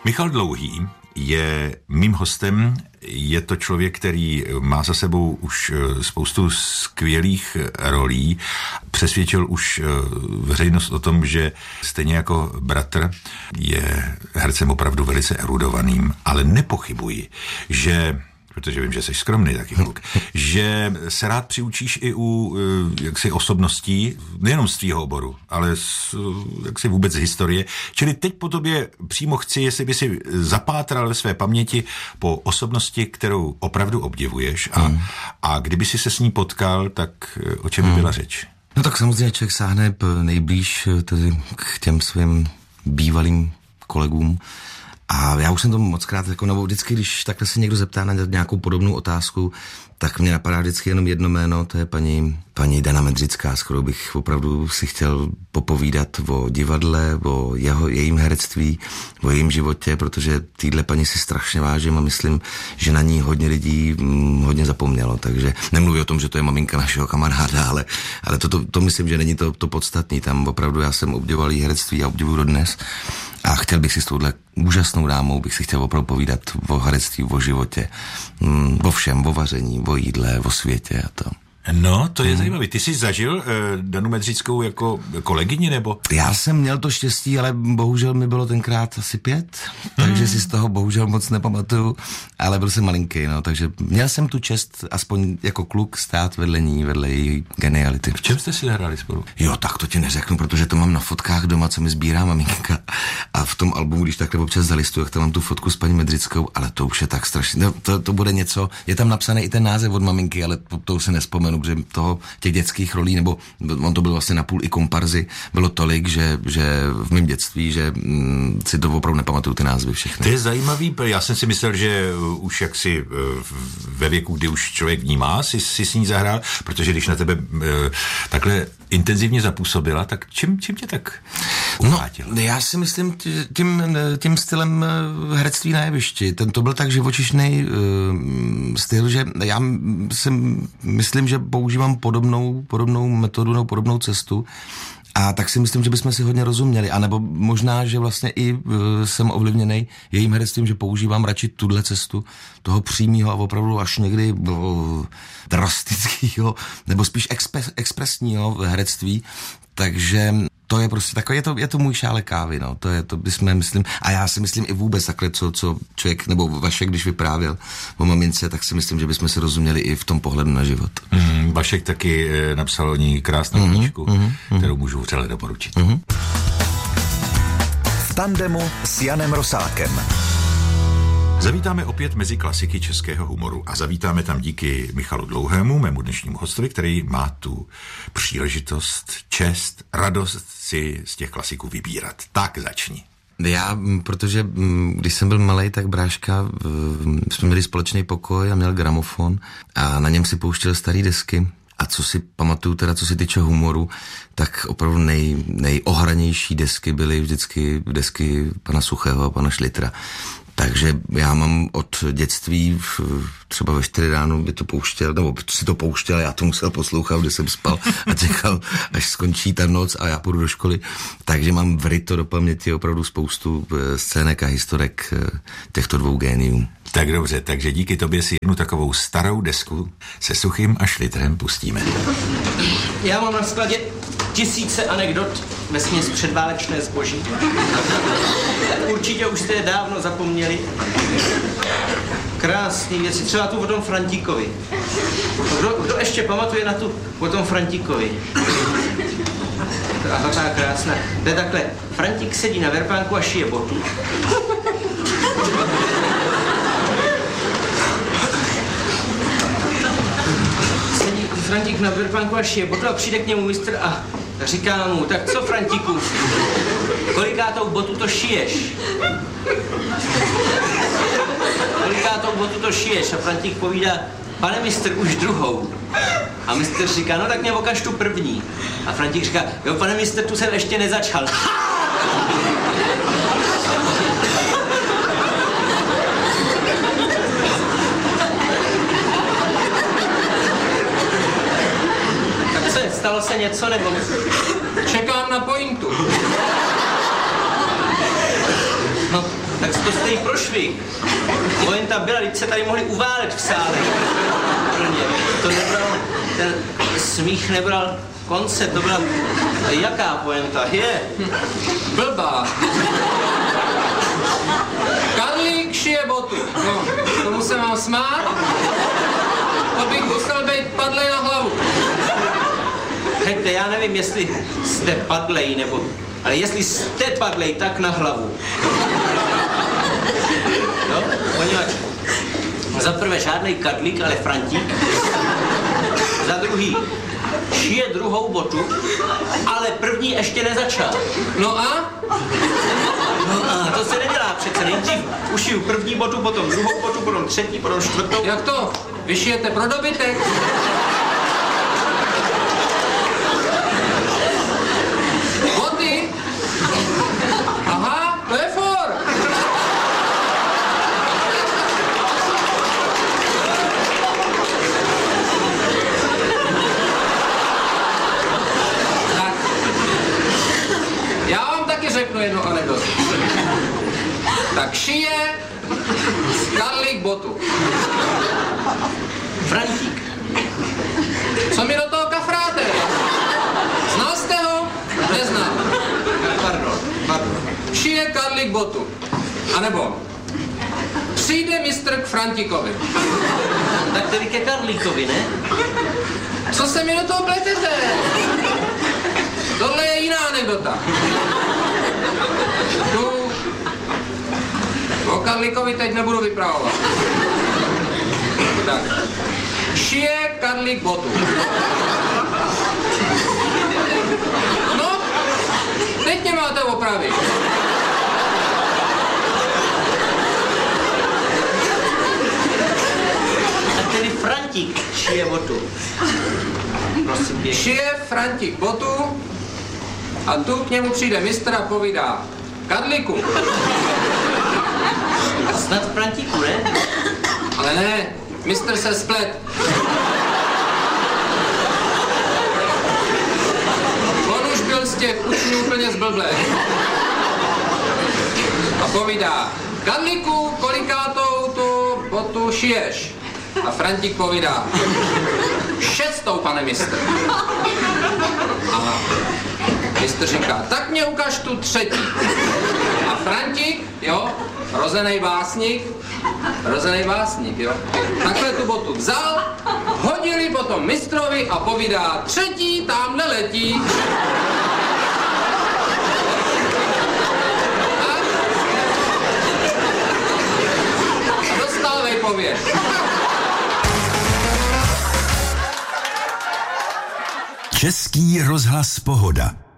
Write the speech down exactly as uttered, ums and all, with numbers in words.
Michal Dlouhý je mým hostem, je to člověk, který má za sebou už spoustu skvělých rolí, přesvědčil už veřejnost o tom, že stejně jako bratr je hercem opravdu velice erudovaným, ale nepochybuji, že protože vím, že jsi skromný taky kluk, že se rád přiučíš i u jaksi osobností, nejenom z tvýho oboru, ale z, jaksi vůbec z historie. Čili teď po tobě přímo chci, jestli by si zapátral ve své paměti po osobnosti, kterou opravdu obdivuješ a, mm. a kdyby si se s ní potkal, tak o čem by mm. byla řeč? No tak samozřejmě člověk sáhne nejblíž tedy k těm svým bývalým kolegům. A já už jsem to mockrát, jako, nebo vždycky, když takhle se někdo zeptá na nějakou podobnou otázku, tak mě napadá vždycky jenom jedno jméno, to je paní, paní Dana Medřická, s kterou bych opravdu si chtěl popovídat o divadle, o jeho, jejím herectví, o jejím životě, protože týhle paní si strašně vážím a myslím, že na ní hodně lidí hm, hodně zapomnělo, takže nemluví o tom, že to je maminka našeho kamaráda, ale, ale to, to, to myslím, že není to, to podstatný, tam opravdu já jsem obdivoval jí herectví a obdivuju dodnes. A chtěl bych si s touhle úžasnou dámou, bych si chtěl opravdu povídat o herectví, o životě, mm, o všem, o vaření, o jídle, o světě a to. No, to je hmm. zajímavý. Ty jsi zažil uh, Danu Medřickou jako kolegyni, nebo? Já jsem měl to štěstí, ale bohužel mi bylo tenkrát asi pět, hmm. takže si z toho bohužel moc nepamatuju, ale byl jsem malinký, no, takže měl jsem tu čest aspoň jako kluk stát vedle ní, vedle její geniality. V čem jste si hráli spolu? Jo, tak to ti neřeknu, protože to mám na fotkách doma, co mi sbírá maminka, a v tom albumu, když takhle občas zalistuju, tak tam mám tu fotku s paní Medřickou, ale to už je tak strašně, no, to, to bude něco, je tam napsaný i ten název od maminky, ale to, to už se nespomenu, protože toho těch dětských rolí, nebo on to byl vlastně napůl i komparzy, bylo tolik, že, že v mém dětství, že mm, si to opravdu nepamatuju ty názvy všechny. To je zajímavý, já jsem si myslel, že už jaksi ve věku, kdy už člověk vnímá, si, si s ní zahrál, protože když na tebe takhle intenzivně zapůsobila, tak čím, čím tě tak uchvátila? No, já si myslím tím, tím stylem herectví na jevišti. Ten to byl tak živočišný uh, styl, že já si myslím, že používám podobnou, podobnou metodu nebo podobnou cestu. A tak si myslím, že bychom si hodně rozuměli. A nebo možná, že vlastně i uh, jsem ovlivněný jejím herectvím, že používám radši tuhle cestu toho přímého a opravdu až někdy uh, drastického, nebo spíš expres, expresního herectví. Takže to je prostě takové, je to, je to můj šálek kávy, no, to je, to bychom, myslím, a já si myslím i vůbec takhle, co, co člověk, nebo Vašek, když vyprávěl o mamince, tak si myslím, že bychom se rozuměli i v tom pohledu na život. Mm, Vašek taky e, napsal o ní krásnou knížku, mm, mm, kterou můžu vřele doporučit. Mm. V tandemu s Janem Rosákem. Zavítáme opět mezi klasiky českého humoru a zavítáme tam díky Michalu Dlouhému, mému dnešnímu hostovi, který má tu příležitost, čest, radost si z těch klasiků vybírat. Tak začni. Já, protože když jsem byl malej, tak bráška, jsme měli společný pokoj a měl gramofon a na něm si pouštěl starý desky. A co si pamatuju, teda co se týče humoru, tak opravdu nej, nejohranější desky byly vždycky desky pana Suchého a pana Šlitra. Takže já mám od dětství, třeba ve čtyři ráno by to pouštěl, nebo si to pouštěl, já to musel poslouchat, kde jsem spal a čekal, až skončí ta noc a já půjdu do školy. Takže mám vryto do paměti opravdu spoustu scének a historek těchto dvou géniů. Tak dobře, takže díky tobě si jednu takovou starou desku se Suchým a Šlitrem pustíme. Já mám na skladě tisíce anekdot vesměs předválečné zboží. Určitě už jste je dávno zapomněli. Krásný věci, třeba tu o tom Frantíkovi. Kdo, kdo ještě pamatuje na tu o tom Frantíkovi? A taková krásná. To je takhle, Frantík sedí na verpánku a šije botu. Sedí Frantík na verpánku a šije botu a přijde k němu mistr a říká mu, tak co, Frantíku, kolikátou botu to šiješ? Kolikátou botu to šiješ? A Frantík povídá, pane mistr, už druhou. A mistr říká, no tak mě okaž tu první. A Frantík říká, jo, pane mistr, tu jsem ještě nezačal. Tak co je, stalo se něco, nebo... Čekám na pointu. No, tak to jste jí prošli. Pointa byla, když se tady mohli uválet v sále. To nebral, ten smích nebral konce, to byla, jaká pointa? Je. Blbá. Karlík šije botu. No, tomu se mám smát? To bych musel být padlej na hlavu. Hejte, já nevím, jestli jste padlej, nebo... Ale jestli jste padlej, tak na hlavu. No, poněvadž za prvé žádnej Karlík, ale Frantík. Za druhý šije druhou botu, ale první ještě nezačal. No a? No a to se nedělá přece. Nejdřív ušiju první botu, potom druhou botu, potom třetí, potom čtvrtou. Jak to? Vy šijete pro dobytek? Boty? Aha, to je for. Tak. Já vám taky řeknu jednu anekdotu. Tak šije Karlík botu. Frantík. Co mi do toho kafráte? Znal jste ho? Neznal. Pardon, pardon. Šije Karlík botu. A nebo přijde mistr k Frantíkovi. Tak tedy ke Karlíkovi, ne? Co se mi do toho pletete? Tohle je jiná anekdota. Tu o Karlíkovi teď nebudu vypravovat. Tak. Šije Karlík botu. No, teď mě máte opravit. Tak tedy Frantík šije botu. Prosím pěkně. Šije Frantík botu a tu k němu přijde mistr a povídá: Karlíku. Snad Frantíku, ne? Ale ne, mistr se splet. On už byl z těch učňů úplně zblblej. A povídá: Karlíku, kolikátou tu botu šiješ? A Frantík povídá: šestou, pane mistr. A mistr říká: tak mě ukaž tu třetí. A Frantík, jo, rozenej básník, rozenej básník, jo, takhle tu botu vzal, hodil ji potom mistrovi a povídá: třetí tamhle letí. A, a dostal vejpověď. Český rozhlas Pohoda.